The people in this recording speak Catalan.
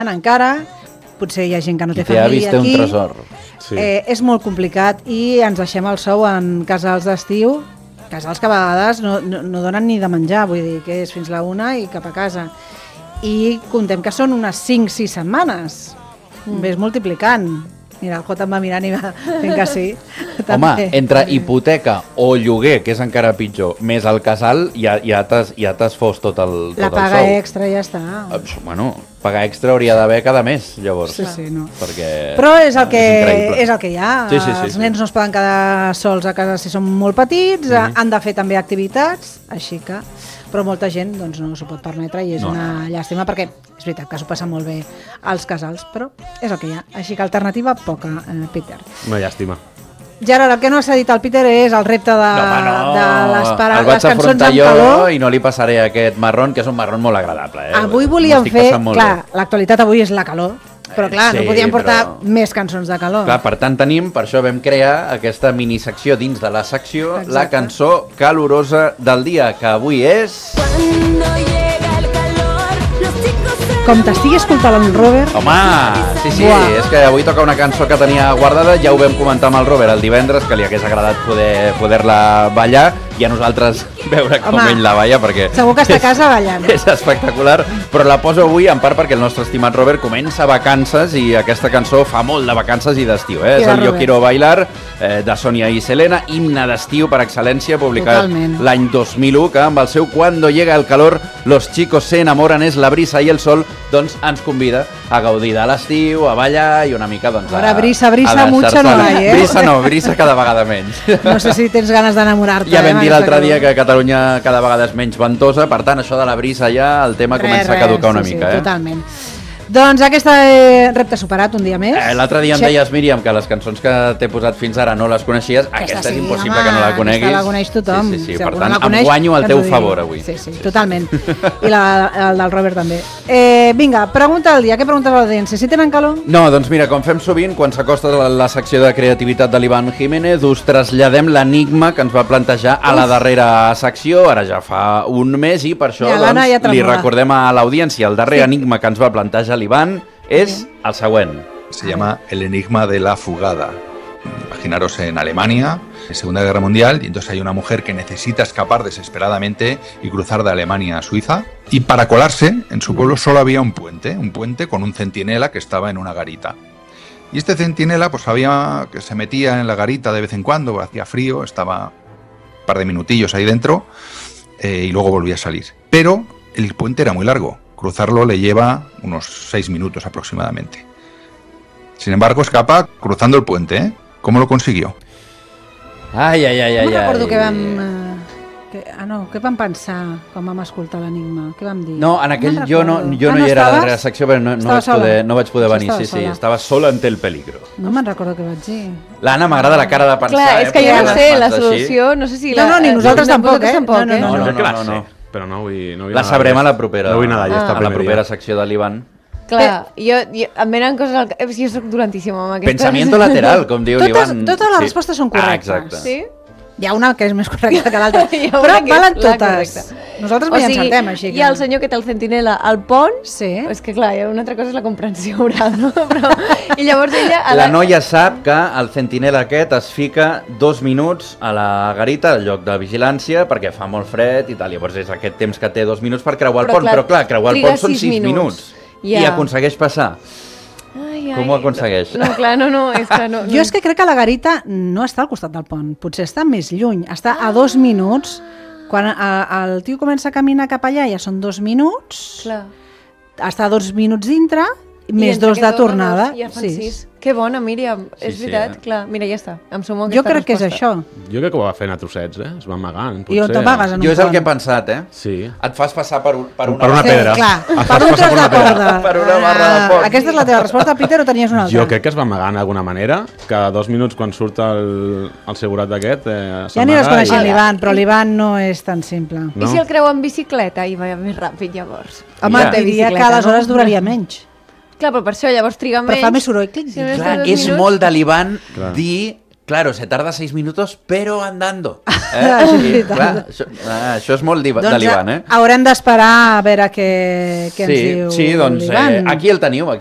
encara, potser hi ha gent que no té família aquí. I t'ha vist un tresor. Sí. És molt complicat i ens deixem el sou en casals d'estiu, casals que a vegades no donen ni de menjar, vull dir que és fins la 1 i cap a casa. I contem que són unes 5-6 setmanes. Ves multiplicant. Mira, el Jota em va mirant i va fent que sí. Home, entre hipoteca o lloguer, que és encara pitjor, més el casal, ja t'has fos tot el sou. La paga extra ja està. Bueno, paga extra hauria d'haver cada mes, llavors. Sí, no. Però és el que hi ha. Els nens no es poden quedar sols a casa si són molt petits, han de fer també activitats, així que... Però molta gent no s'ho pot permetre i és una llàstima perquè és veritat que s'ho passa molt bé als casals, però és el que hi ha. Així que alternativa poca, Peter. Una llàstima. Gerard, el que no s'ha dit al Peter és el repte de les cançons amb calor. El vaig afrontar jo i no li passaré aquest marrón, que és un marrón molt agradable. Avui volíem fer... Clar, l'actualitat avui és la calor. Però clar, no podíem portar més cançons de calor. Clar, per tant per això vam crear aquesta minisecció dins de la secció, la cançó calorosa del dia, que avui és... Com t'estigui escoltant el Robert... Home, sí, és que avui toca una cançó que tenia guardada, ja ho vam comentar amb el Robert el divendres, que li hagués agradat poder-la ballar, i a nosaltres veure com ell la balla, perquè... Segur que està a casa ballant. És espectacular, però la poso avui en part perquè el nostre estimat Robert comença vacances i aquesta cançó fa molt de vacances i d'estiu, És el Yo Quiero Bailar, de Sonia i Selena, himne d'estiu per excel·lència, publicat l'any 2001, que amb el seu Cuando llega el calor, los chicos se enamoran, és la brisa i el sol, doncs ens convida a gaudir de l'estiu, a ballar i una mica, doncs... Ara brisa mucho no hay, Brisa cada vegada menys. No sé si tens ganes d'enamorar-te. Ja vam dir l'altre dia que Catalunya cada vegada és menys ventosa, per tant, això de la brisa ja, el tema comença a caducar una mica. Totalment. Doncs aquest repte superat un dia més. L'altre dia em deies, Míriam, que les cançons que t'he posat fins ara no les coneixies. Aquesta és impossible que no la coneguis. Aquesta la coneix tothom. Sí, per tant, em guanyo al teu favor avui. Sí, totalment. I el del Robert també. Vinga, pregunta del dia. Què preguntes a l'audiència? Si tenen calor? No, doncs mira, com fem sovint, quan s'acosta la secció de creativitat de l'Ivan Jiménez, us traslladem l'enigma que ens va plantejar a la darrera secció, ara ja fa un mes, i per això li recordem a l'audiència el darrer enigma que ens va plantejar l'Ivan es el següent. Se llama el enigma de la fugada. Imaginaros en Alemania, en Segunda Guerra Mundial, y entonces hay una mujer que necesita escapar desesperadamente y cruzar de Alemania a Suiza, y para colarse, en su pueblo solo había un puente con un centinela que estaba en una garita. Y este centinela pues sabía que se metía en la garita de vez en cuando, hacía frío, estaba un par de minutillos ahí dentro, y luego volvía a salir. Pero el puente era muy largo. Cruzarlo le lleva unos 6 minutos aproximadamente. Sin embargo, escapa cruzando el puente, ¿Cómo lo consiguió? Ai. No recordo què vam... què vam pensar quan vam escoltar l'enigma? Què vam dir? No, en aquell jo no hi era a la darrera secció, però no vaig poder venir. Sí, estava sola ante el peligro. No me'n recordo què vaig dir. L'Anna m'agrada la cara de pensar. Clar, és que jo no sé, la solució, no sé si... No, ni nosaltres tampoc, No. Però no vull la sabrem a la propera. No vull anar d'allà, a la propera secció de l'Ivan. Clar, em venen coses al cap. Jo soc dolentíssima amb aquestes. Pensamiento lateral, com diu l'Ivan. Totes les respostes són correctes. Exacte. Sí? Hi ha una que és més correcta que l'altra, però valen totes. Nosaltres mai encertem, així que... Hi ha el senyor que té el centinela al pont, sí. És que clar, una altra cosa és la comprensió oral, no? Però... I llavors ella... La noia sap que el centinela aquest es fica 2 minuts a la garita, al lloc de vigilància, perquè fa molt fred i tal. Llavors és aquest temps que té 2 minuts per creuar el pont, però clar, creuar el pont són 6 minuts. I aconsegueix passar. Com ho aconsegueix? No, clar, no, és que no. Jo és que crec que la garita no està al costat del pont, potser està més lluny, està a 2 minuts, quan el tio comença a caminar cap allà ja són 2 minuts, clar. Està a 2 minuts dintre, més 2 de tornada. Ja fan 6. Que bona, Míriam, és veritat, clar. Mira, ja està, em sumo aquesta resposta. Jo crec que és això. Jo crec que ho va fent a trossets, es va amagant. I on t'amagues en un pont? Jo és el que he pensat, Sí. Et fas passar per una pedra. Clar, per un tros de corda. Per una barra de foc. Aquesta és la teva resposta, Peter, o tenies una altra? Jo crec que es va amagant d'alguna manera, cada 2 minuts quan surt el segurat aquest s'amaga. Ja aniràs coneixent l'Ivan, però l'Ivan no és tan simple. I si el creu en bicicleta i va més ràpid, llavors? Home, diria que aleshores duraria menys. Clar, però per això llavors triga menys. Però fa més soroll. Clar, és molt de l'Ivan dir Claro, se tarda 6 minutos, pero andando. Això és I, veritat. clar, això és molt de l'Ivan, Haurem d'esperar a veure què ens diu Sí, doncs l'Ivan. aquí el teniu,